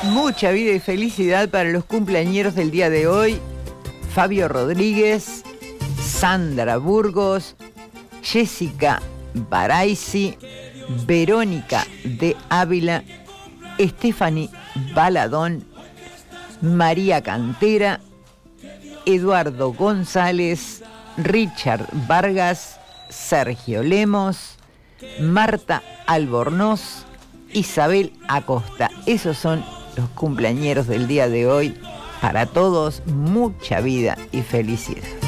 Mucha vida y felicidad para los cumpleañeros del día de hoy. Fabio Rodríguez, Sandra Burgos, Jessica Baraisi, Verónica de Ávila, Stephanie Baladón, María Cantera, Eduardo González, Richard Vargas, Sergio Lemos, Marta Albornoz, Isabel Acosta. Esos son los cumpleañeros del día de hoy. Para todos, mucha vida y felicidad.